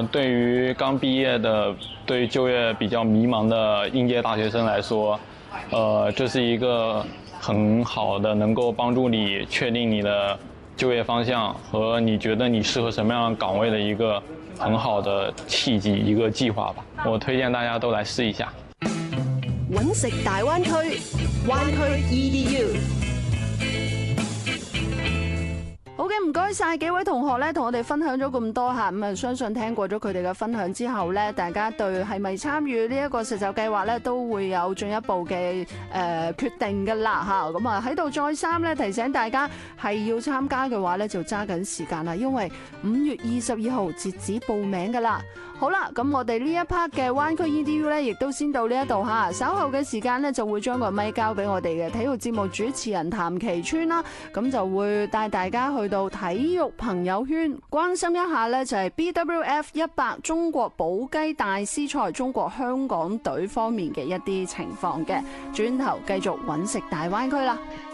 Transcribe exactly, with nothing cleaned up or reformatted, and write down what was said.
对于刚毕业的、对就业比较迷茫的应届大学生来说，呃，这是一个很好的能够帮助你确定你的就业方向和你觉得你适合什么样的岗位的一个很好的契机，一个计划吧。我推荐大家都来试一下。 揾食大灣區，灣區 E D U。好嘅，唔該晒幾位同學咧，同我哋分享咗咁多嚇，咁啊相信聽過咗佢哋嘅分享之後咧，大家對係咪參與呢一個實習計劃咧，都會有進一步嘅誒、呃、決定㗎啦嚇。咁啊喺度再三咧提醒大家係要參加嘅話咧，就揸緊時間啦，因為五月二十二號截止報名㗎啦。好啦，咁我哋呢一 part 嘅灣區 E D U 咧，亦都先到呢一度嚇。稍後嘅時間咧，就會將個咪交俾我哋嘅體育節目主持人譚其川啦，咁就會帶大家去到體育朋友圈，關心一下呢就係 B W F 一百中國寶雞大師賽中國香港隊方面嘅一啲情況嘅。轉頭繼續揾食大灣區啦。